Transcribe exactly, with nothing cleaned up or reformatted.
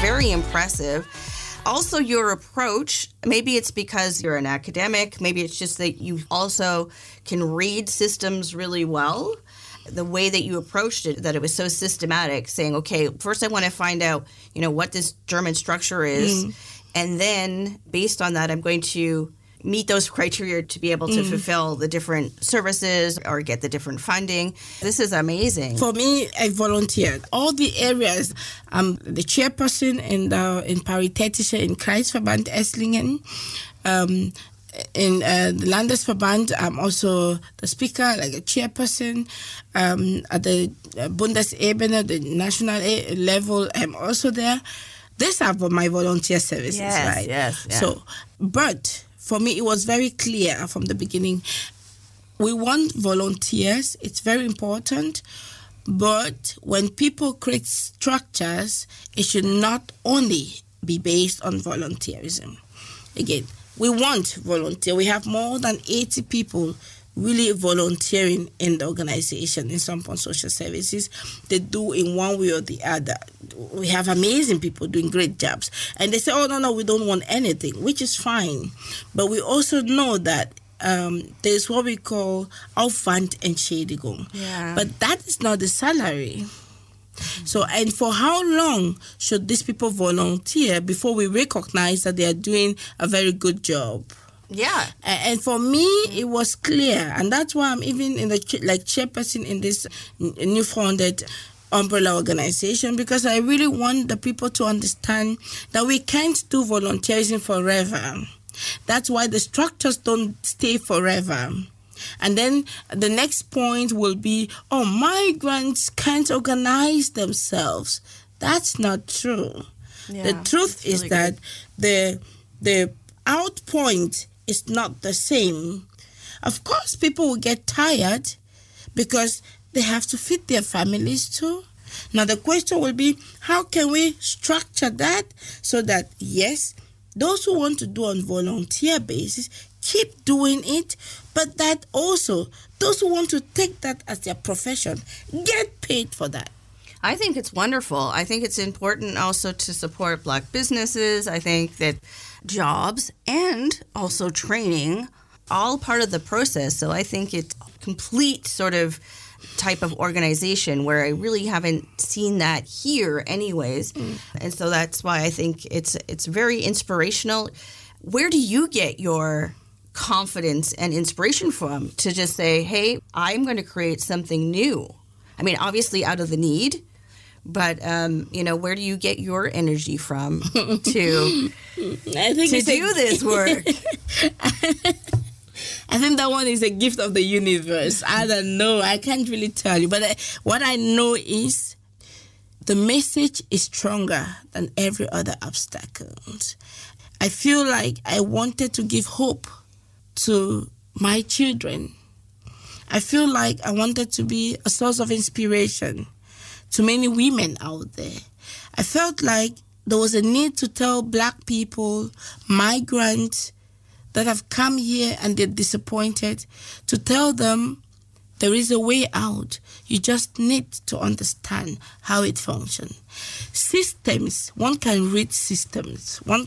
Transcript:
very impressive. Also, your approach, maybe it's because you're an academic, maybe it's just that you also can read systems really well. The way that you approached it, that it was so systematic, saying, okay, first I want to find out, you know, what this German structure is. Mm. And then based on that, I'm going to meet those criteria to be able to mm. fulfill the different services or get the different funding. This is amazing. For me, I volunteered. All the areas, I'm the chairperson in the in Paritätische in Kreisverband Esslingen. Um, in uh, the Landesverband, I'm also the speaker, like a chairperson. Um, at the Bundesebene, the national level, I'm also there. These are my volunteer services, yes, right? Yes, yes. So, but for me, it was very clear from the beginning. We want volunteers. It's very important. But when people create structures, it should not only be based on volunteerism. Again, we want volunteer. We have more than eighty people really volunteering in the organization in Sampon Social Services. They do in one way or the other. We have amazing people doing great jobs. And they say, oh, no, no, we don't want anything, which is fine. But we also know that um, there's what we call Aufwandentschädigung. Yeah. But that is not the salary. Mm-hmm. So, and for how long should these people volunteer before we recognize that they are doing a very good job? Yeah. And for me, it was clear. And that's why I'm even in the like chairperson in this new founded umbrella organization, because I really want the people to understand that we can't do volunteerism forever. That's why the structures don't stay forever. And then the next point will be, oh, migrants can't organize themselves. That's not true. Yeah, the truth really is good. that the the outpoint is not the same. Of course, people will get tired because they have to feed their families too. Now, the question will be, how can we structure that so that, yes, those who want to do on volunteer basis keep doing it, but that also those who want to take that as their profession get paid for that. I think it's wonderful. I think it's important also to support Black businesses. I think that jobs and also training, all part of the process. So I think it's complete sort of type of organization where I really haven't seen that here anyways. Mm. And so that's why I think it's it's very inspirational. Where do you get your confidence and inspiration from to just say, hey, I'm going to create something new? I mean, obviously out of the need, but, um, you know, where do you get your energy from to, I think to do a, this work? I think that one is a gift of the universe. I don't know. I can't really tell you. But I, what I know is the message is stronger than every other obstacle. I feel like I wanted to give hope to my children. I feel like I wanted to be a source of inspiration to many women out there. I felt like there was a need to tell Black people, migrants that have come here and they're disappointed, to tell them there is a way out. You just need to understand how it functions. Systems, one can read systems. One